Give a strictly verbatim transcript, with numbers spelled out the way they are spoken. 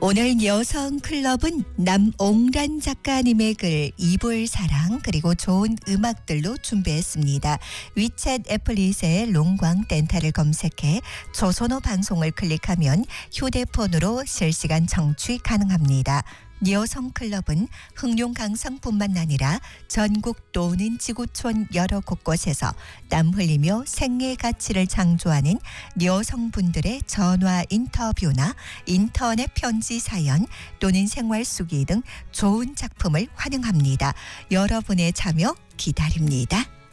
오늘 여성 클럽은 남옹란 작가님의 글 이불사랑 그리고 좋은 음악들로 준비했습니다. 위챗 애플릿의 롱광 덴타를 검색해 조선어 방송을 클릭하면 휴대폰으로 실시간 청취 가능합니다. 여성 클럽은 흥룡 강성뿐만 아니라 전국 또는 지구촌 여러 곳곳에서 땀 흘리며 생애 가치를 창조하는 여성분들의 전화 인터뷰나 인터넷 편지 사연 또는 생활 수기 등 좋은 작품을 환영합니다. 여러분의 참여 기다립니다.